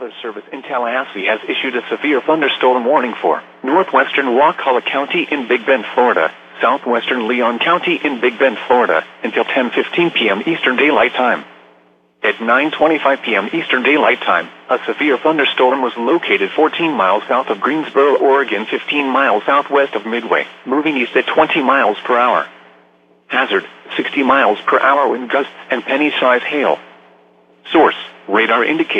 Weather Service in Tallahassee has issued a severe thunderstorm warning for northwestern Wakulla County in Big Bend, Florida, southwestern Leon County in Big Bend, Florida, until 10:15 p.m. Eastern Daylight Time. At 9:25 p.m. Eastern Daylight Time, a severe thunderstorm was located 14 miles south of Greensboro, Oregon, 15 miles southwest of Midway, moving east at 20 miles per hour. Hazard, 60 miles per hour wind gusts and penny-size hail. Source, radar indicator.